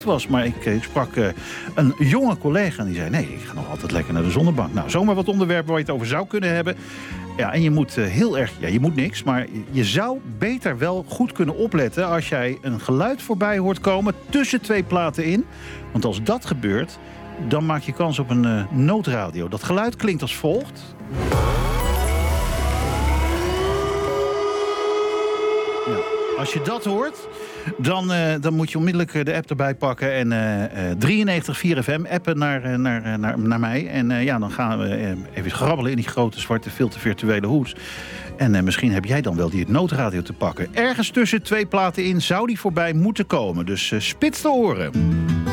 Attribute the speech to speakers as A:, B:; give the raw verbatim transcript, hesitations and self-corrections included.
A: was. Maar ik, ik sprak uh, een jonge collega en die zei... nee, ik ga nog altijd lekker naar de zonnebank. Nou, zomaar wat onderwerpen waar je het over zou kunnen hebben. Ja, en je moet uh, heel erg... Ja, je moet niks, maar je zou beter wel goed kunnen opletten... als jij een geluid voorbij hoort komen tussen twee platen in. Want als dat gebeurt, dan maak je kans op een uh, noodradio. Dat geluid klinkt als volgt... Als je dat hoort, dan, uh, dan moet je onmiddellijk de app erbij pakken... en uh, uh, drieënnegentig komma vier F M appen naar, uh, naar, naar, naar mij. En uh, ja, dan gaan we uh, even grabbelen in die grote zwarte veel te virtuele hoes. En uh, misschien heb jij dan wel die noodradio te pakken. Ergens tussen twee platen in zou die voorbij moeten komen. Dus uh, spits de oren.